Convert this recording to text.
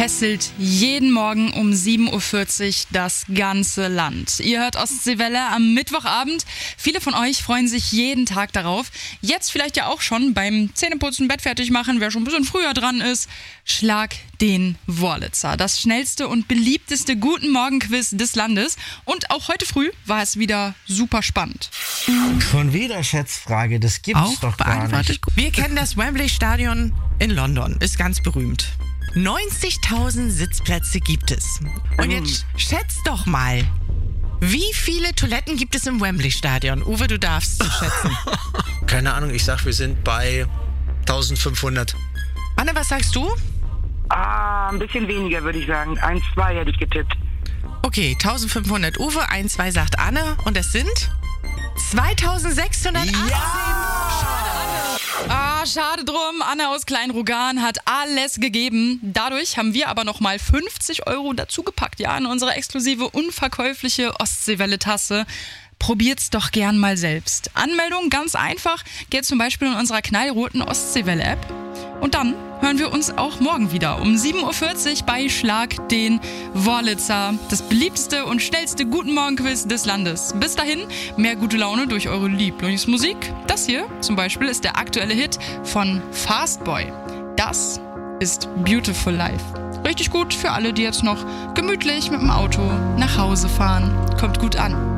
fesselt jeden Morgen um 7.40 Uhr das ganze Land. Ihr hört Ostseewelle am Mittwochabend. Viele von euch freuen sich jeden Tag darauf. Jetzt vielleicht ja auch schon beim Zähneputzen, Bett fertig machen, wer schon ein bisschen früher dran ist. Schlag den Wurlitzer. Das schnellste und beliebteste Guten-Morgen-Quiz des Landes. Und auch heute früh war es wieder super spannend. Schon wieder Schätzfrage, das gibt's Auch doch gar nicht. Wir kennen das Wembley Stadion in London, ist ganz berühmt. 90.000 Sitzplätze gibt es. Und jetzt schätzt doch mal, wie viele Toiletten gibt es im Wembley Stadion? Uwe, du darfst schätzen. Keine Ahnung, ich sag, wir sind bei 1500. Anne, was sagst du? Ein bisschen weniger, würde ich sagen. 1, 2 hätte ich getippt. Okay, 1500 Uwe, 1, 2 sagt Anne und es sind 2618. Schade drum. Anne aus Kleinrugan hat alles gegeben. Dadurch haben wir aber nochmal 50 € dazugepackt, ja, in unsere exklusive, unverkäufliche Ostseewelle-Tasse. Probiert's doch gern mal selbst. Anmeldung ganz einfach, geht zum Beispiel in unserer knallroten Ostseewelle-App. Und dann hören wir uns auch morgen wieder um 7.40 Uhr bei Schlag den Wurlitzer. Das beliebteste und schnellste Guten-Morgen-Quiz des Landes. Bis dahin, mehr gute Laune durch eure Lieblingsmusik. Das hier zum Beispiel ist der aktuelle Hit von Fastboy. Das ist Beautiful Life. Richtig gut für alle, die jetzt noch gemütlich mit dem Auto nach Hause fahren. Kommt gut an.